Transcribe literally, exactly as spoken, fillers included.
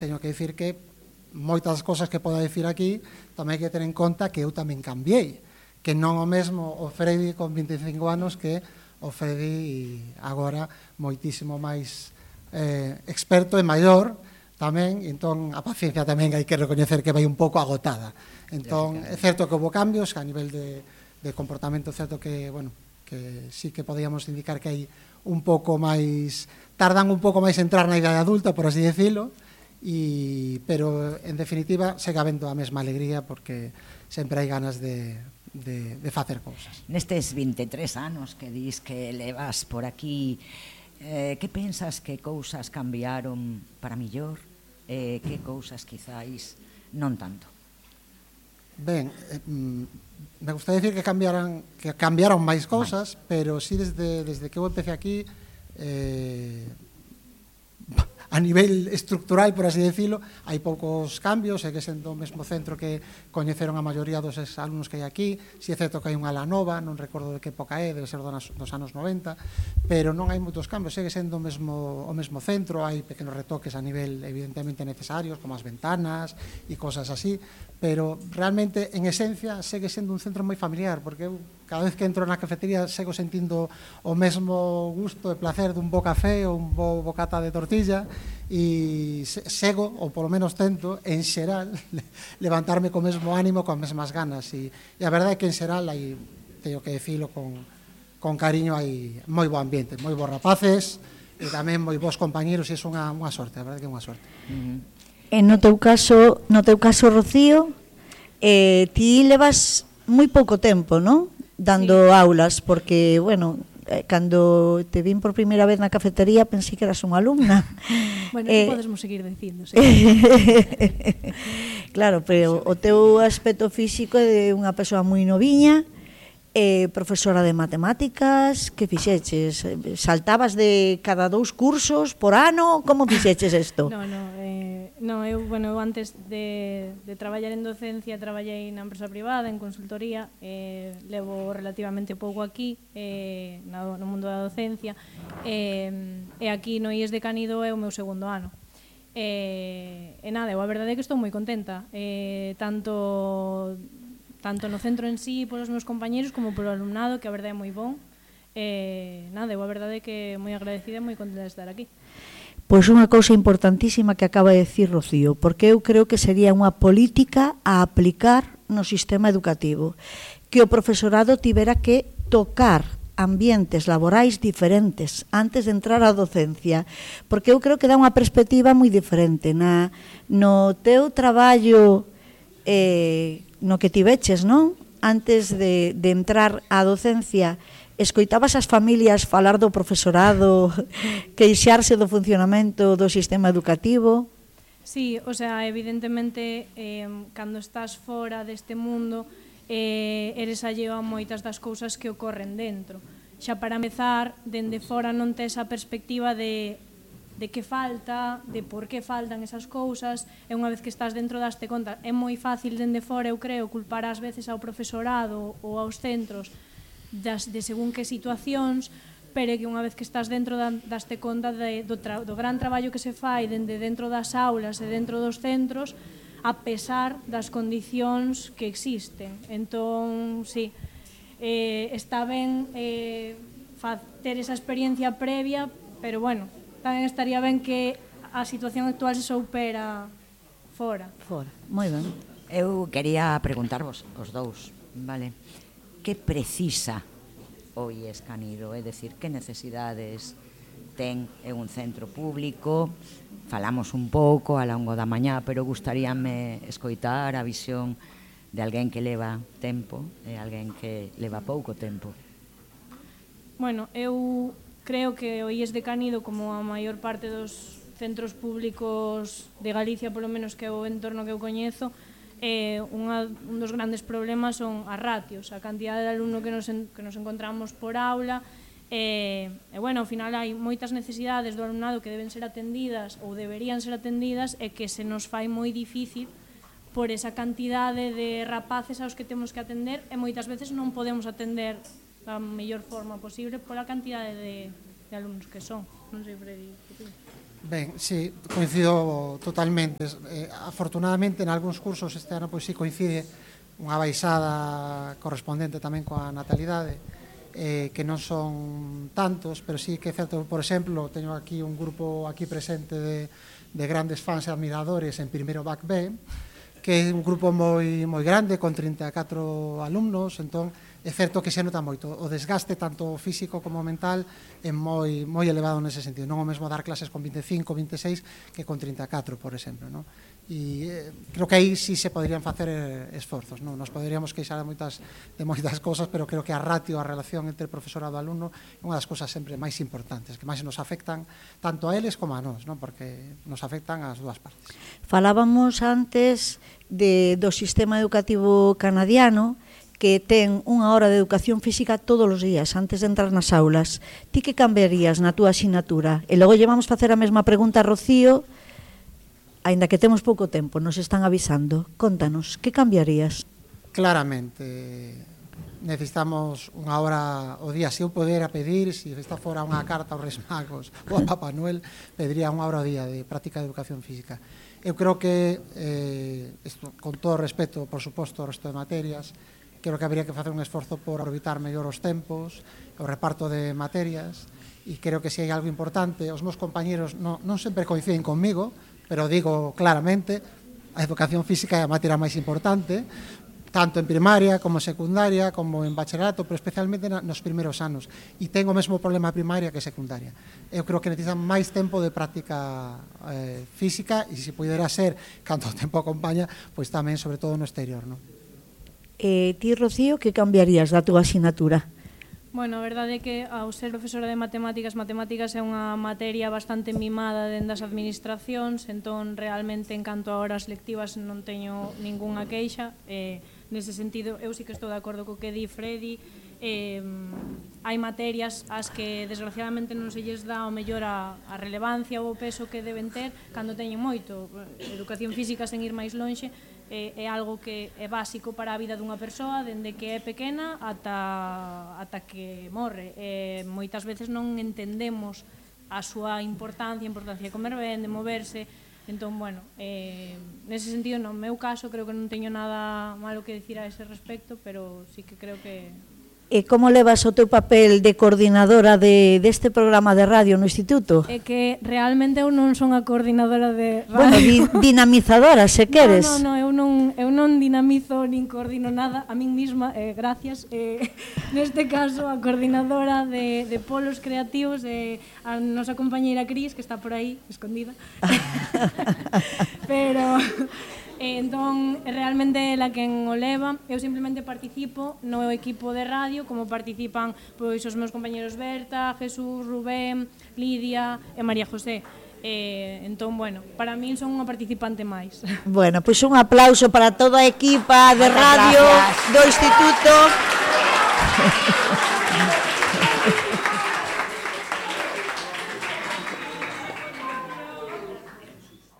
teño que dicir que moitas cosas que poda dicir aquí tamén hai que ter en conta que eu tamén cambiei, que non o mesmo o Freddy con vinte e cinco anos que o Freddy agora moitísimo máis eh, experto e maior tamén, entón a paciencia tamén hai que recoñecer que vai un pouco agotada. Entón, é certo que houve cambios, que a nivel de, de comportamento é certo que, bueno, que sí que podíamos indicar que hai un pouco máis, tardan un pouco máis en entrar na idade adulta, por así decirlo, y, pero en definitiva segue habendo a mesma alegría porque sempre hai ganas de, de, de facer cousas. Nestes vinte e tres anos que dis que levas por aquí, eh, que pensas que cousas cambiaron para millor? Eh, que cousas quizáis non tanto? Ben, eh, me gustaría decir que cambiaran que cambiaron máis cousas, máis. Pero sí desde, desde que eu empecé aquí eh, a nivel estructural, por así decirlo, hai poucos cambios, segue sendo o mesmo centro que coñeceron a maioría dos alumnos que hai aquí. Si é certo que hai unha ala nova, non recordo de que época é, debe ser dos anos noventa, pero non hai moitos cambios, segue sendo o mesmo, o mesmo centro, hai pequenos retoques a nivel evidentemente necesarios, como as ventanas e cosas así, pero realmente, en esencia, segue sendo un centro moi familiar, porque eu, cada vez que entro na cafetería, sego sentindo o mesmo gusto e placer dun bo café ou un bo bocata de tortilla, e sego, ou polo menos tento, en xeral, levantarme co mesmo ánimo, con mesmas ganas, e, e a verdade é que en xeral, hai, teño que decirlo con, con cariño, hai moi bo ambiente, moi bons rapaces, e tamén moi bons compañeros, e é unha, unha sorte, a verdade é que é unha sorte. Uh-huh. E no teu caso, no teu caso, Rocío, eh, ti levas moi pouco tempo, non? Dando sí. aulas, porque, bueno, eh, cando te vin por primeira vez na cafetería pensei que eras unha alumna. Bueno, eh, podemos seguir dicindo, sí. Claro, pero o teu aspecto físico é de unha persoa moi noviña, eh, profesora de matemáticas, que fixeches? Saltabas de cada dous cursos por ano? Como fixeches isto? No, no, eh, no, eu, bueno, eu antes de, de traballar en docencia traballei na empresa privada, en consultoría, eh, levo relativamente pouco aquí, eh, no, no mundo da docencia, eh, e aquí no I E S de Canido é o meu segundo ano. E, e nada, eu a verdade é que estou moi contenta, eh, tanto... tanto no centro en sí, polos meus compañeros, como polo alumnado, que a verdade é moi bon. Eh, nada, eu a verdade é que moi agradecida e moi contenta de estar aquí. Pois unha cousa importantísima que acaba de decir Rocío, porque eu creo que sería unha política a aplicar no sistema educativo, que o profesorado tivera que tocar ambientes laborais diferentes antes de entrar á docencia, porque eu creo que dá unha perspectiva moi diferente. Na, no teu traballo eh, no que tiveches, non? Antes de, de entrar á docencia, escoitabas as familias falar do profesorado, queixarse do funcionamento do sistema educativo? Sí, o sea, evidentemente, eh, cando estás fora deste mundo, eh, eres alleo a moitas das cousas que ocorren dentro. Xa para empezar, dende fora non tes a perspectiva de de que falta, de por que faltan esas cousas, e unha vez que estás dentro daste conta. É moi fácil dende fora, eu creo, culpar ás veces ao profesorado ou aos centros das, de según que situacións, pero que unha vez que estás dentro daste conta de, do, tra, do gran traballo que se fai dende dentro das aulas e dentro dos centros, a pesar das condicións que existen. Entón, sí, eh, está ben eh, ter esa experiencia previa, pero bueno, tamén estaría ben que a situación actual se soupera fora. Fora, moi ben. Eu quería preguntarvos os dous, vale? Que precisa o I E S Canido? É dicir, que necesidades ten en un centro público? Falamos un pouco a longo da mañá, pero gustaríame escoitar a visión de alguén que leva tempo e alguén que leva pouco tempo. Bueno, eu creo que o I E S de Canido, como a maior parte dos centros públicos de Galicia, polo menos que é o entorno que eu coñezo, eh, unha, un dos grandes problemas son as ratios, a cantidade de alumno que nos, en, que nos encontramos por aula, e, e bueno, ao final hai moitas necesidades do alumnado que deben ser atendidas ou deberían ser atendidas e que se nos fai moi difícil por esa cantidade de rapaces aos que temos que atender, e moitas veces non podemos atender da mellor forma posible pola cantidade de, de alumnos que son. Non sei, Freddy, que tú? Ben, sí, coincido totalmente. Eh, afortunadamente, en algúns cursos este ano, pois sí coincide unha baixada correspondente tamén coa natalidade, eh, que non son tantos, pero sí que é certo, por exemplo, teño aquí un grupo aquí presente de, de grandes fans e admiradores en primeiro B A C B, que é un grupo moi moi grande, con trinta e catro alumnos, entón é certo que se nota moito. O desgaste tanto físico como mental é moi moi elevado nese sentido. Non o mesmo dar clases con vinte e cinco, vinte e seis que con trinta e catro, por exemplo, non? E eh, creo que aí sí se poderían facer eh, esforzos, non? Nos poderíamos queixar de moitas de moitas cousas, pero creo que a ratio, a relación entre profesorado e alumno é unha das cousas sempre máis importantes, que máis nos afectan tanto a eles como a nós, non? Porque nos afectan as dúas partes. Falábamos antes de, do sistema educativo canadiano, que ten unha hora de educación física todos os días, antes de entrar nas aulas. Ti que cambiarías na túa asignatura? E logo llevamos facer a mesma pregunta a Rocío, aínda que temos pouco tempo, nos están avisando. Contanos, que cambiarías? Claramente, necesitamos unha hora o día. Se eu podera pedir, se esta fora unha carta aos Reis Magos ou a Papá Noel, pediría unha hora o día de práctica de educación física. Eu creo que, eh, esto, con todo respeto, por suposto, ao resto de materias, creo que habría que facer un esforzo por orbitar mellor os tempos, o reparto de materias, e creo que se hai algo importante, os meus compañeros non, non sempre coinciden conmigo, pero digo claramente, a educación física é a materia máis importante, tanto en primaria, como secundaria, como en bacharelato, pero especialmente nos primeiros anos. E ten o mesmo problema primaria que secundaria. Eu creo que necesitan máis tempo de práctica eh, física, e se pudera ser, canto o tempo acompaña, pois tamén, sobre todo no exterior, non? Eh, ti, Rocío, que cambiarías da túa asignatura? Bueno, a verdade é que ao ser profesora de matemáticas, matemáticas é unha materia bastante mimada dentro das administracións, entón realmente en canto a horas lectivas non teño ningunha queixa. Eh, nese sentido, eu sí que estou de acordo co que di Freddy. Eh, hai materias ás que desgraciadamente non se lles dá o mellor a, a relevancia ou o peso que deben ter cando teñen moito. Educación física, sen ir máis lonxe, é, é algo que é básico para a vida dunha persoa dende que é pequena ata, ata que morre. E moitas veces non entendemos a súa importancia, a importancia de comer ben, de moverse. Entón, bueno, eh, nese sentido, no meu caso, creo que non teño nada malo que dicir a ese respecto, pero sí que creo que... E como levas o teu papel de coordinadora de, deste programa de radio no instituto? É que realmente eu non son a coordinadora de radio. Bueno, di, dinamizadora, se queres. No, no, no, eu non, eu non dinamizo nin coordino nada a min misma, eh, gracias. Eh, neste caso, a coordinadora de, de polos creativos, eh, a nosa compañeira Cris, que está por aí, escondida. Pero... E entón, realmente ela quen o leva, eu simplemente participo no equipo de radio, como participan pois os meus compañeros Berta, Jesús, Rubén, Lidia e María José. E, entón, bueno, para min son unha participante máis. Bueno, pois un aplauso para toda a equipa de radio do instituto.